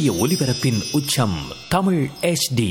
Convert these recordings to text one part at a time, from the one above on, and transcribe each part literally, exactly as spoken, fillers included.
சூரிய ஒளிபரப்பின் உச்சம் Tamil H D.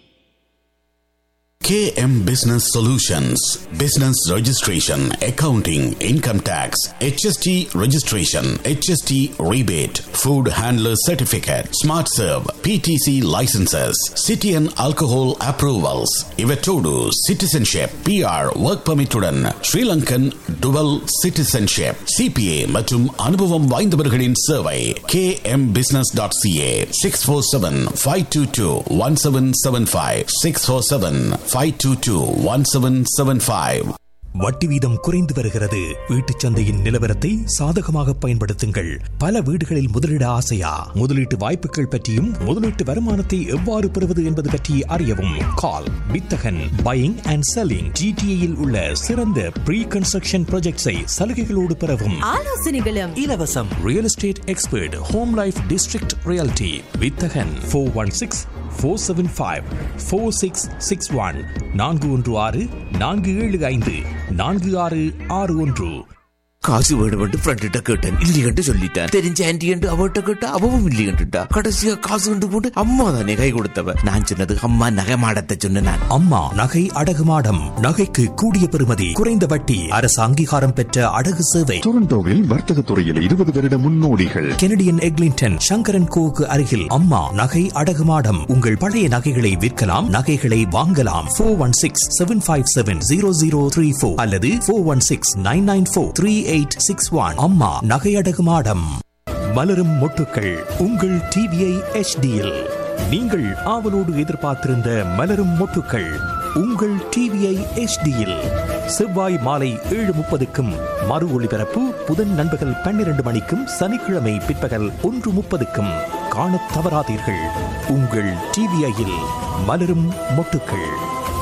K M Business Solutions, Business Registration, Accounting, Income Tax, H S T Registration, H S T Rebate, Food Handler Certificate, Smart Serve, P T C Licenses, City and Alcohol Approvals, Ivetodu, Citizenship, P R, Work Permit உடன் Sri Lankan Dual Citizenship, C P A மற்றும் அனுபவம் வாய்ந்தவர்களின் சேவை. K M business dot c a, six four seven, five two two, one seven seven five, six four seven, five two two, one seven seven five. வட்டி வீதம் குறைந்து வருகிறது. வீட்டுச் சந்தையின் நிலவரத்தை சாதகமாக பயன்படுத்துங்கள். பல வீடுகளில் முதலீட ஆசையா? முதலீட்டு வாய்ப்புகள் பற்றியும் முதலீட்டு வருமானத்தை எவ்வாறு பெறுவது என்பது பற்றி அறியவும். கால் வித்தகன் பையிங் அண்ட் செல்லிங் ஜிடிஏயில் உள்ள சிறந்த ப்ரீ கன்ஸ்ட்ரக்ஷன் ப்ராஜெக்ட்ஸை சலுகைகளோடு பெறவும். ஆலோசனைகளும் இலவசம். Real estate expert home life district reality வித்தகன் four one six four seven five four six six one நான்கு ஒன்று ஆறு நான்கு ஏழு ஐந்து நான்கு ஆறு ஆறு ஒன்று. காசு வேணுமென்று ஃப்ரெண்ட்ட கேட்டேன், இல்லையென்று சொல்லிட்டேன். தெரிஞ்ச ஆன்டி என்று அவட்ட கேட்டா அவவும் இல்லையென்றுட்டா. கடைசியா காசு கொண்டு போட்டு அம்மா தானே கை கொடுத்தவ. நான் சொன்னது அம்மா நகை மாடத்தை சொன்ன நான். அம்மா நகை அடகு மாடம். நகைக்கு கூடிய பெறுமதி, குறைந்த வட்டி, அரசு அங்கீகாரம் பெற்ற அடகு சேவை. டொரண்டோவில் வர்த்தக துறையில் இருபது வருட முன்னோடிகள். கெனடியன் எக்லிங்டன் சங்கரன் கோவுக்கு அருகில் அம்மா நகை அடகு மாடம். உங்கள் பழைய நகைகளை விற்கலாம், நகைகளை வாங்கலாம். Four one six seven five seven zero zero three four அல்லது four one six nine nine four three eight six one. அம்மா நகை அடகு மாடம். மலரும் மொட்டுக்கள் உங்கள் டிவிஐ எச் டியில் நீங்கள் ஆவலோடு எதிர்பார்த்திருந்த மலரும் மொட்டுக்கள் உங்கள் டிவிஐ எச் டியில் செவ்வாய் மாலை ஏழு முப்பதுக்கும் மறு ஒளிபரப்பு புதன் நண்பகல் பன்னிரண்டு மணிக்கும் சனிக்கிழமை பிற்பகல் ஒன்று முப்பதுக்கும் காணத் தவறாதீர்கள். உங்கள் டிவிஐயில் மலரும் மொட்டுக்கள்.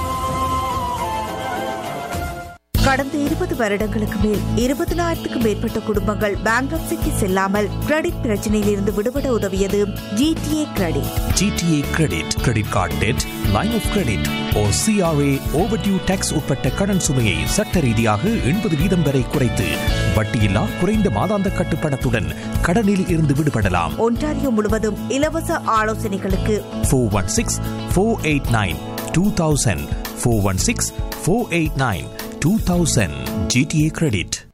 கடந்த இருபது வருடங்களுக்கு மேல் இருபதினாயிரத்துக்கும் மேற்பட்ட குடும்பங்கள் பேங்க்ரப்சிக்கு செல்லாமல் கிரெடிட் பிரச்சனையில் இருந்து விடுபட உதவியது GTA credit. GTA credit, credit card dead, line of credit O CRA overdue tax உட்பட்ட கடன் சுமையை சட்ட ரீதியாக எண்பது வீதம் வரை குறைத்து வட்டியில்லா குறைந்த மாதாந்த கட்டுப்பணத்துடன் கடனில் இருந்து விடுபடலாம். ஒன்டாரியோ முழுவதும் இலவச ஆலோசனைகளுக்கு four one six four eight nine two thousand four one six four eight nine two thousand G T A Credit.